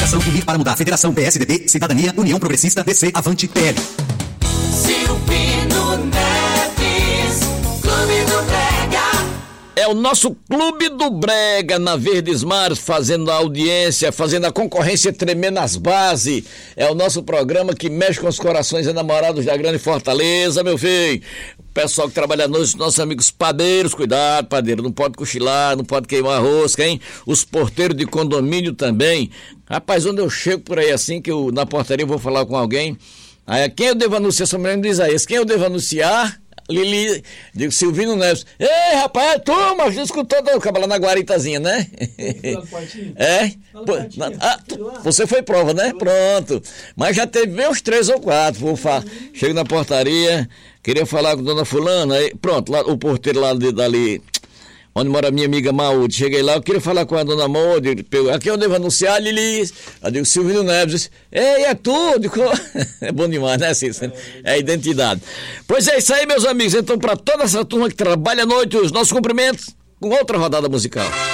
Federação Unir para Mudar. Federação PSDB, Cidadania, União Progressista, DC, Avante, PL. Silvino Neves, Clube do Brega. É o nosso Clube do Brega na Verdes Mares, fazendo a audiência, fazendo a concorrência tremer nas bases. É o nosso programa que mexe com os corações enamorados da grande Fortaleza, meu filho. O pessoal que trabalha à noite, nossos amigos padeiros, cuidado, padeiro, não pode cochilar, não pode queimar a rosca, hein? Os porteiros de condomínio também. Rapaz, onde eu chego por aí assim, que eu na portaria eu vou falar com alguém, aí quem eu devo anunciar, essa mulher me diz aí, quem eu devo anunciar? Lili, digo, Silvino Neves. Ei, rapaz, é tu, mas escutou o cabelo na guaritazinha, né? É? Você foi prova, né? Pronto. Mas já teve uns 3 ou 4. Chego na portaria, queria falar com dona fulana, aí, pronto, lá, o porteiro lá dali, onde mora a minha amiga Maúde, cheguei lá, eu queria falar com a dona Maúde, aqui eu devo anunciar, Lili, eu digo, Silvino Neves, disse, ei, é tu, digo, é bom demais, né, Cícero? É a identidade. Pois é isso aí, meus amigos, então para toda essa turma que trabalha à noite, os nossos cumprimentos, com outra rodada musical.